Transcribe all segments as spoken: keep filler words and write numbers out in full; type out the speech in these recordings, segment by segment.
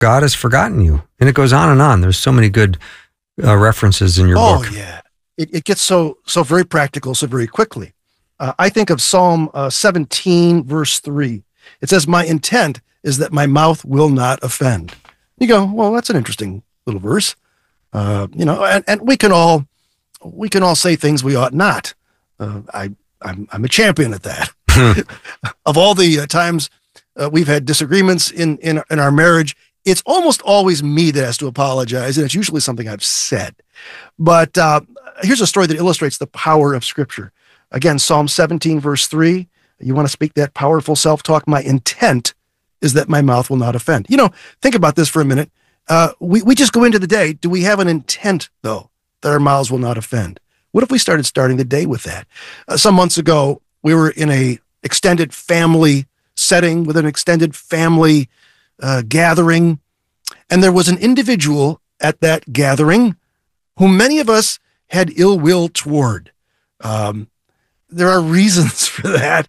God has forgotten you. And it goes on and on. There's so many good uh, references in your oh, book. Oh, yeah. It, it gets so so very practical so very quickly. Uh, I think of Psalm uh, seventeen, verse three. It says, my intent is that my mouth will not offend. You go, well, that's an interesting little verse. Uh, you know, and, and we can all we can all say things we ought not. Uh, I, I'm, I'm a champion at that. Of all the uh, times uh, we've had disagreements in, in, in our marriage, it's almost always me that has to apologize, and it's usually something I've said. But uh, here's a story that illustrates the power of Scripture. Again, Psalm seventeen, verse three, you want to speak that powerful self-talk, my intent is that my mouth will not offend. You know, think about this for a minute. Uh, we, we just go into the day. Do we have an intent, though, that our mouths will not offend? What if we started starting the day with that? Uh, some months ago, we were in a extended family setting with an extended family uh, gathering, and there was an individual at that gathering whom many of us had ill will toward. Um, there are reasons for that,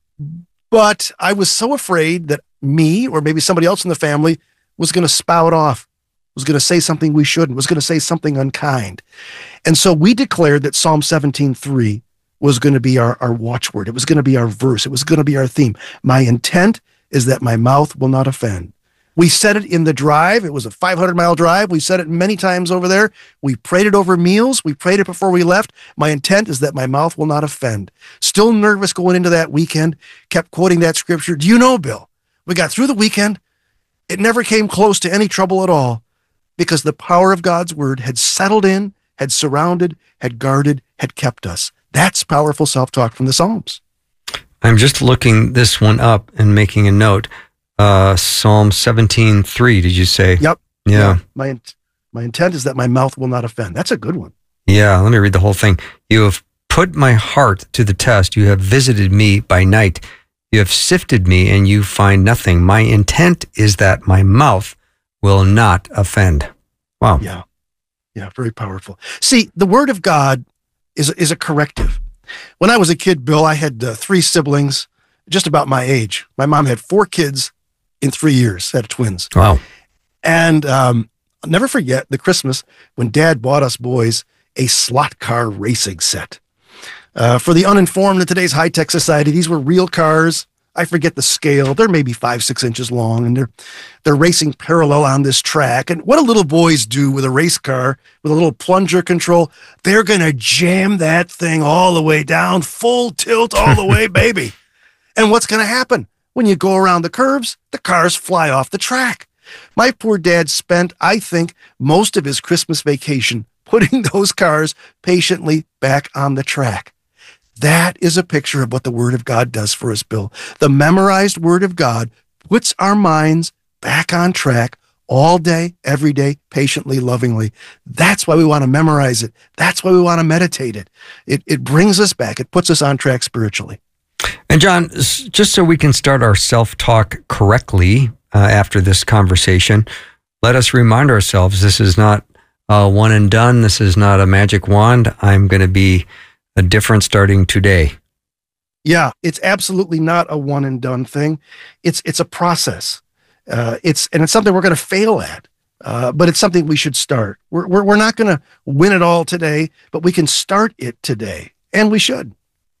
but I was so afraid that me or maybe somebody else in the family was going to spout off, was going to say something we shouldn't, was going to say something unkind. And so we declared that Psalm seventeen three was going to be our, our watchword. It was going to be our verse. It was going to be our theme. My intent is that my mouth will not offend. We said it in the drive. It was a five hundred mile drive. We said it many times over there. We prayed it over meals. We prayed it before we left. My intent is that my mouth will not offend. Still nervous going into that weekend. Kept quoting that scripture. Do you know, Bill, we got through the weekend. It never came close to any trouble at all because the power of God's word had settled in, had surrounded, had guarded, had kept us. That's powerful self-talk from the Psalms. I'm just looking this one up and making a note. Uh, Psalm seventeen three, did you say? Yep. Yeah. yeah. My my intent is that my mouth will not offend. That's a good one. Yeah, let me read the whole thing. You have put my heart to the test. You have visited me by night. You have sifted me and you find nothing. My intent is that my mouth will not offend. Wow. Yeah. Yeah, very powerful. See, the word of God is, is a corrective. When I was a kid, Bill, I had uh, three siblings, just about my age. My mom had four kids in three years, had twins. Wow. And um, I'll never forget the Christmas when Dad bought us boys a slot car racing set. Uh, for the uninformed in today's high-tech society, these were real cars. I forget the scale. They're maybe five, six inches long, and they're they're racing parallel on this track. And what do little boys do with a race car with a little plunger control? They're going to jam that thing all the way down, full tilt all the way, baby. And what's going to happen? When you go around the curves, the cars fly off the track. My poor dad spent, I think, most of his Christmas vacation putting those cars patiently back on the track. That is a picture of what the Word of God does for us, Bill. The memorized Word of God puts our minds back on track all day, every day, patiently, lovingly. That's why we want to memorize it. That's why we want to meditate it. It, it brings us back. It puts us on track spiritually. And John, just so we can start our self-talk correctly uh, after this conversation, let us remind ourselves this is not uh, one and done. This is not a magic wand. I'm going to be a different starting today. Yeah, it's absolutely not a one and done thing. It's it's a process. Uh, it's and it's something we're going to fail at, uh, but it's something we should start. We're we're, we're not going to win it all today, but we can start it today, and we should.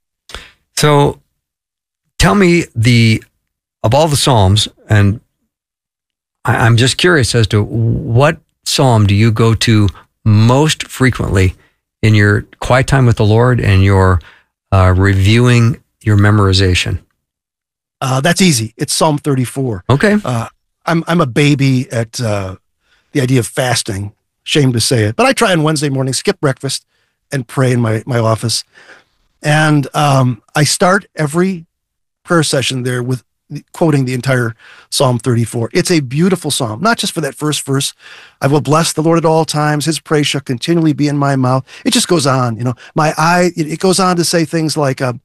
So, tell me the of all the Psalms, and I, I'm just curious as to what Psalm do you go to most frequently in your quiet time with the Lord and your uh, reviewing your memorization? Uh, that's easy. It's Psalm thirty-four. Okay. Uh, I'm I'm a baby at uh, the idea of fasting. Shame to say it, but I try on Wednesday morning, skip breakfast, and pray in my my office. And um, I start every prayer session there with quoting the entire Psalm thirty-four. It's a beautiful psalm, not just for that first verse. I will bless the Lord at all times. His praise shall continually be in my mouth. It just goes on, you know, my eye, it, it goes on to say things like, uh,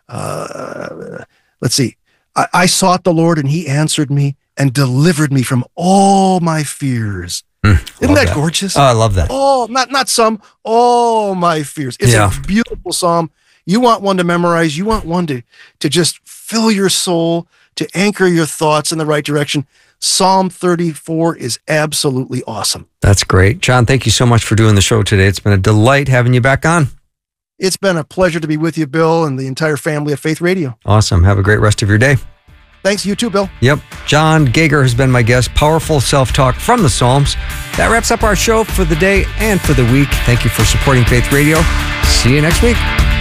uh, let's see, I, I sought the Lord and he answered me and delivered me from all my fears. Mm, Isn't that, that gorgeous? Oh, I love that. Oh, not, not some, all my fears. It's yeah. a beautiful psalm. You want one to memorize. You want one to, to just fill your soul, to anchor your thoughts in the right direction. Psalm thirty-four is absolutely awesome. That's great. John, thank you so much for doing the show today. It's been a delight having you back on. It's been a pleasure to be with you, Bill, and the entire family of Faith Radio. Awesome. Have a great rest of your day. Thanks. You too, Bill. Yep. John Gauger has been my guest. Powerful self-talk from the Psalms. That wraps up our show for the day and for the week. Thank you for supporting Faith Radio. See you next week.